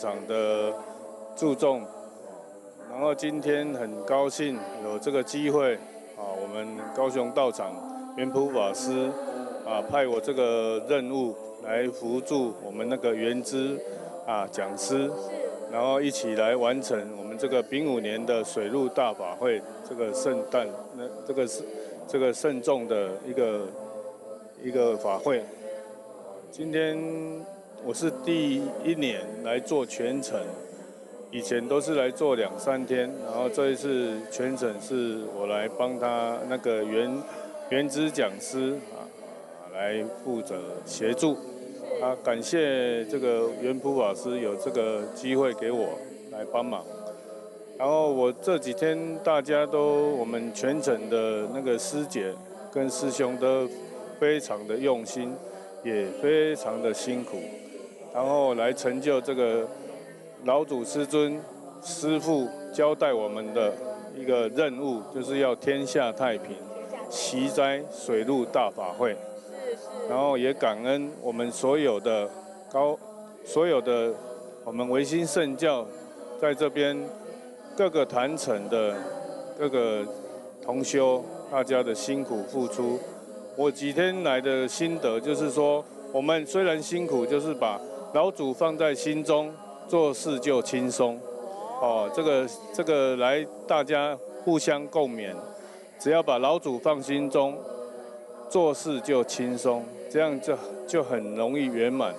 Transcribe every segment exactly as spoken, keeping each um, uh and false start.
场的注重，然后今天很高兴有这个机会啊，我们高雄道场元普法师啊派我这个任务来辅助我们那个元知啊讲师，然后一起来完成我们这个丙午年的水陆大法会这个圣诞那这个是这个慎重的一个一个法会。今天我是第一年来做全程，以前都是来做两三天，然后这一次全程是我来帮他那个原原知讲师啊来负责协助。啊，感谢这个元普法师有这个机会给我来帮忙。然后我这几天大家都我们全程的那个师姐跟师兄都非常的用心。也非常的辛苦，然后来成就这个老祖师尊师父交代我们的一个任务，就是要天下太平，祈灾水陆大法会。然后也感恩我们所有的高，所有的我们维新圣教在这边各个坛城的各个同修，大家的辛苦付出。我几天来的心得就是说，我们虽然辛苦，就是把老祖放在心中，做事就轻松。哦，这个这个来大家互相共勉，只要把老祖放心中，做事就轻松，这样就就很容易圆满。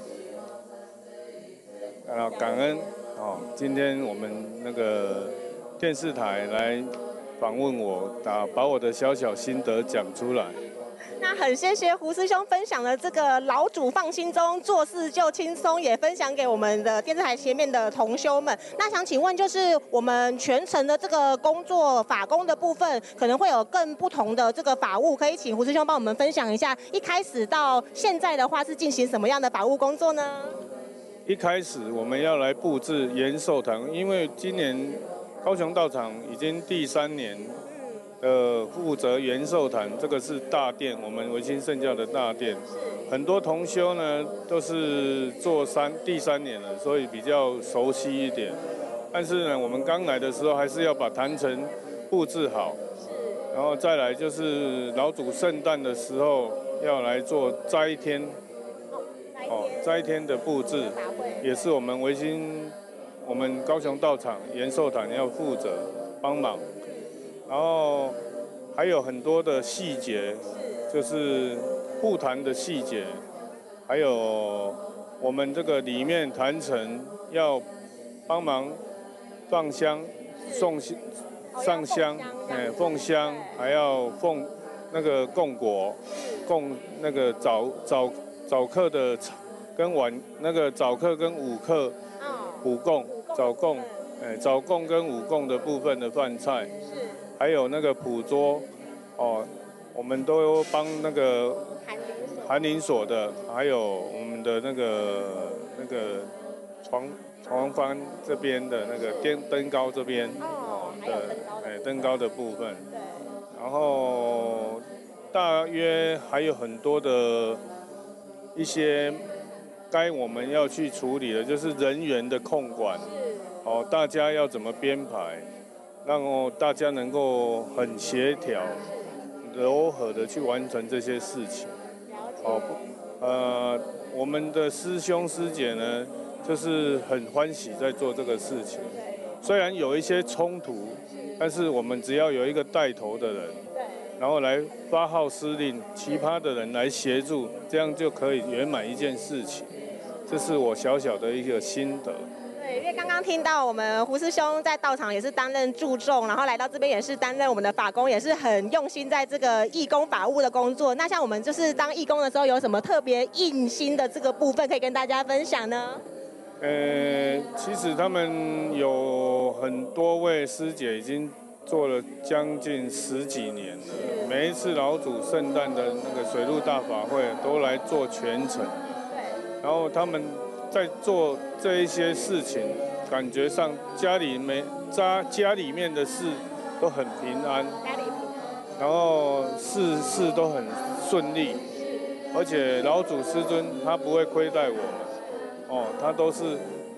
啊，感恩哦，今天我们那个电视台来访问我，把把我的小小心得讲出来。 那很谢谢胡师兄分享了这个老祖放心中，做事就轻松，也分享给我们的电视台前面的同修们。那想请问，就是我们全程的这个工作法工的部分，可能会有更不同的这个法务，可以请胡师兄帮我们分享一下，一开始到现在的话是进行什么样的法务工作呢？ 一开始我们要来布置延寿堂，因为今年高雄道场已经第三年。呃，负责延寿坛，这个是大殿，我们维新圣教的大殿。很多同修呢都是做三第三年了，所以比较熟悉一点。但是呢，我们刚来的时候还是要把坛城布置好，然后再来就是老祖圣诞的时候要来做斋天，哦，斋天的布置也是我们维新，我们高雄道场延寿坛要负责帮忙。然后还有很多的细节，就是护坛的细节，还有我们这个里面坛城要帮忙放香、送香、上香，哎，奉香，还要奉那个供果，供那个早早早课的跟晚那个早课跟午课午供早供，哎，早供跟午供的部分的饭菜。还有那个普桌，哦，我们都帮那个寒林所的，还有我们的那个那个床床帆这边的那个灯灯高这边，哦的，哎灯高的部分，然后大约还有很多的一些该我们要去处理的，就是人员的控管，哦，大家要怎么编排。让大家能够很协调、柔和的去完成这些事情。哦，呃，我们的师兄师姐呢，就是很欢喜在做这个事情。虽然有一些冲突，但是我们只要有一个带头的人，然后来发号施令，其他的人来协助，这样就可以圆满一件事情。这是我小小的一个心得。 对，因为刚刚听到我们胡师兄在道场也是担任助众，然后来到这边也是担任我们的法工，也是很用心在这个义工法务的工作。那像我们就是当义工的时候，有什么特别用心的这个部分可以跟大家分享呢？ 呃，其实他们有很多位师姐已经做了将近十几年了，每一次老祖圣诞的那个水陆大法会都来做全程，然后他们在做这一些事情，感觉上家里没家家里面的事都很平安，然后事事都很顺利，而且老祖师尊他不会亏待我们，哦，他都是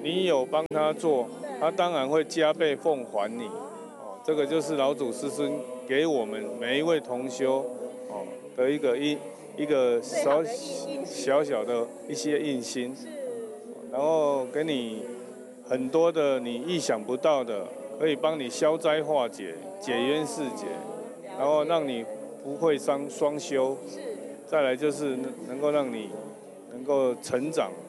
你有帮他做，他当然会加倍奉还你。哦，这个就是老祖师孙给我们每一位同修哦的一个一一个小小小的一些印心，然后给你很多的你意想不到的，可以帮你消灾化解、解冤释结，然后让你不会伤双修。再来就是能够让你能够成长。